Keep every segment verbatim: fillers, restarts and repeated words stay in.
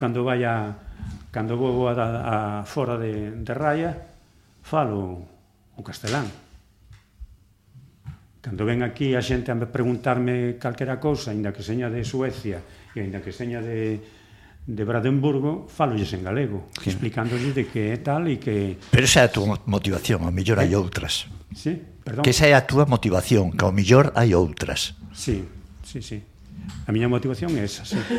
cando vai a cando vou a, a fora de, de Raya falo o castelán. Cando ven aquí a xente a preguntarme calquera cousa, ainda que seña de Suecia e ainda que seña de, de Brandenburgo, falolles en galego, sí, explicándoles de que é tal e que... Pero esa é a túa motivación, ao mellor hai outras. Sí, perdón. Que esa é a túa motivación, que ao mellor hai outras. Sí, sí, sí. A miña motivación é esa, sí.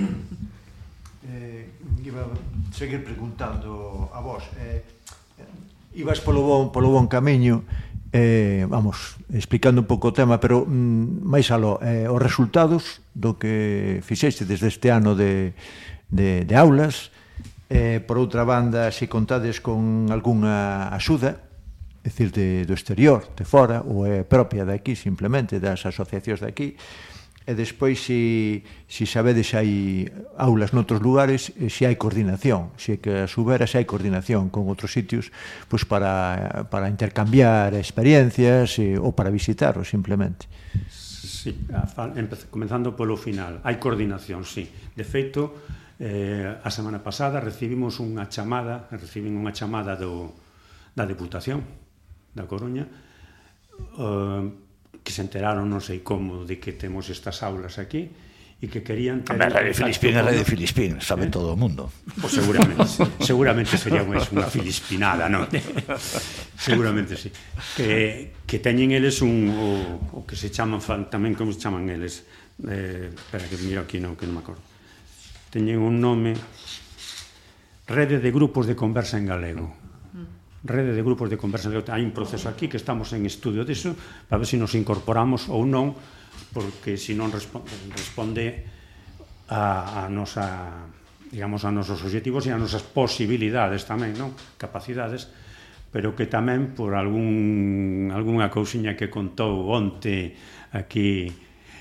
Eh, iba a seguir preguntando a vos. Eh, ibas polo bon, polo bon camiño, eh, vamos, explicando un pouco o tema, pero mm, máis aló, eh, os resultados do que fixeste desde este ano de, de, de aulas, eh, por outra banda, se contades con algunha axuda, é dicir, de, do exterior, de fora, ou é propia de aquí, simplemente, das asociacións de aquí, e despois se si sabedes hai aulas noutros lugares, se hai coordinación, se que a subera se hai coordinación con outros sitios, pois para, para intercambiar experiencias e, ou para visitaros simplemente. Sí, comenzando polo final, hai coordinación, sí. De feito, eh, a semana pasada recibimos unha chamada, recibimos unha chamada do, da Deputación da Coruña, eh, que se enteraron, non sei como, de que temos estas aulas aquí e que querían... A Radio Filispín é Radio Filispín, sabe todo o mundo. Pois seguramente, seguramente sería unha filispinada, non? Seguramente sí. Que, que teñen eles un, o, o que se chaman, tamén como se chaman eles, eh, espera que miro aquí, non, que non me acordo. Teñen un nome, Rede de Grupos de Conversa en Galego. Rede de grupos de conversa. Hai un proceso aquí que estamos en estudio disso para ver se nos incorporamos ou non, porque se non responde a, a nosa, digamos, a nosos objetivos e a nosas posibilidades tamén, non? Capacidades, pero que tamén por algún algunha cousiña que contou onte aquí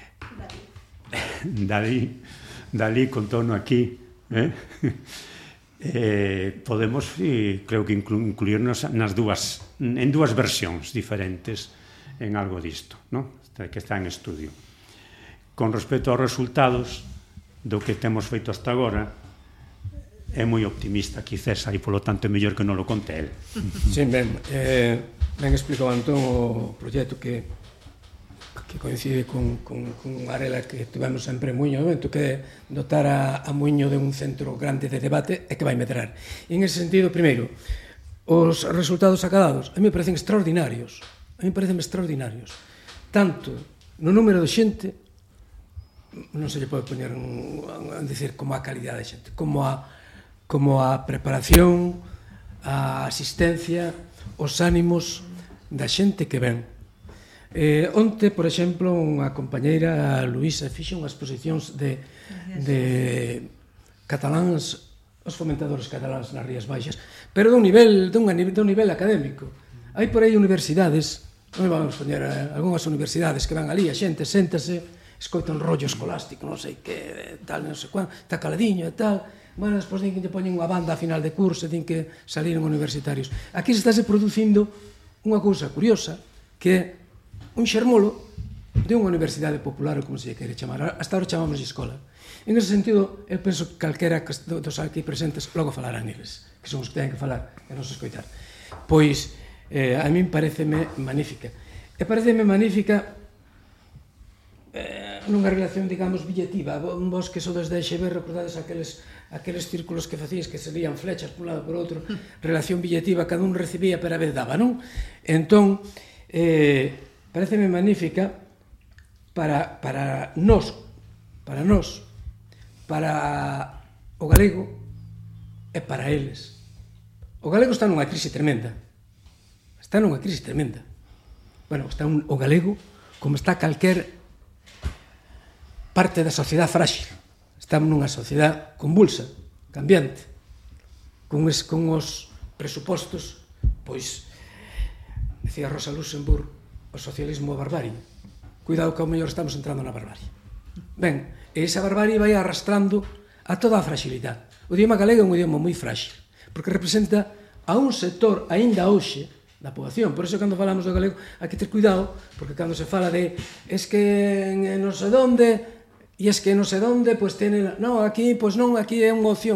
Dalí Dalí contou-no aquí, eh? Eh, podemos, eh, creo que inclu incluirnos nas dúas, en dúas versións diferentes en algo disto, ¿no? Que está en estudio. Con respecto aos resultados do que temos feito hasta agora, é moi optimista aquí César e polo tanto é mellor que non lo conte el. Sí, ben, eh, ben explicou Antón o proxecto que que coincide con, con, con unha arela que tivemos sempre en Muiño, no momento que dotar a, a Muiño de un centro grande de debate e que vai medrar. E en ese sentido, primeiro, os resultados acadados a mí me parecen extraordinarios, a mí me parecen extraordinarios, tanto no número de xente, non se lle pode poñer un, a decir como a calidad de xente, como a, como a preparación, a asistencia, os ánimos da xente que ven. Eh, onte, por exemplo, unha compañeira, Luísa, fixe unhas exposicións de, de cataláns, os fomentadores cataláns nas Rías Baixas, pero dun nivel, dun, dun nivel académico. Hai por aí universidades, non vamos poñer eh, algunhas universidades que van ali, a xente séntase, escoita un rollo escolástico, non sei que, tal, non sei cuán, está caladiño e tal, bueno, despois din que lle poñen unha banda a final de curso e din que saliron universitarios. Aquí se estáse producindo unha cousa curiosa, que é un xermolo de unha universidade popular, ou como se quere chamar. Hasta ahora chamamos de escola. En ese sentido, eu penso que calquera dos aquí presentes logo falarán eles, que son os que teñen que falar e non se escoitar. Pois, eh, a min pareceme magnífica. E pareceme magnífica eh, nunha relación, digamos, billetiva. Vos que sodes de X B, recordades aqueles, aqueles círculos que facías que serían flechas por un lado por outro, relación billetiva, cada un recibía pero a vez daba, non? Entón, eh, pareceme magnífica para, para nós, para nós, para o galego e para eles. O galego está nunha crise tremenda. Está nunha crise tremenda. Bueno, está un, o galego como está calquer parte da sociedade frágil. Estamos nunha sociedade convulsa, cambiante, con, es, con os presupostos, pois, decía Rosa Luxemburg, o socialismo a barbarie. Cuidado que ao mellor estamos entrando na barbarie. Ben, e esa barbarie vai arrastrando a toda a fragilidade. O idioma galego é un idioma moi frágil, porque representa a un sector aínda hoxe da poboación. Por iso, cando falamos do galego, hai que ter cuidado, porque cando se fala de es que en non sei onde, e es que non sei onde, pois, tenen, no, aquí, pois non, aquí é unha opción.